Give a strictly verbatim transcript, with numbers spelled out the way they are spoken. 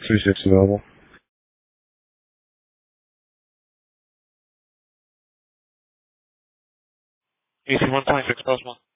three six available. A C one twenty-six, Postma.